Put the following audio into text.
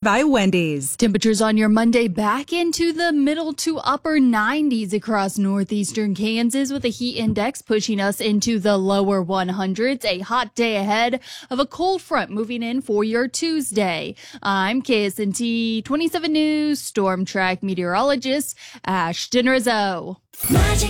by Wendy's. Temperatures on your Monday back into the middle to upper 90s across northeastern Kansas, with a heat index pushing us into the lower 100s. A hot day ahead of a cold front moving in for your Tuesday. I'm KSNT 27 News Storm Track meteorologist Ashton Rizzo. Magic